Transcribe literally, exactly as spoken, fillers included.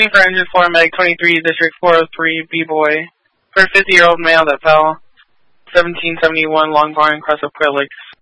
Waiting for engine four, Meg twenty-three, District four oh three, B-Boy. For a fifty-year-old male that fell. seventeen seventy-one Long Barn, Cross of Quail Lakes.